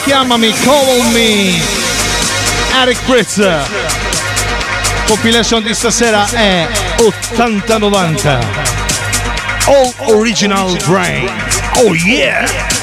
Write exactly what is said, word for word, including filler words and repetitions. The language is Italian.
chiamami, call on me. Eric Pritz. Compilation di stasera è ottanta novanta. All original brain. Oh yeah.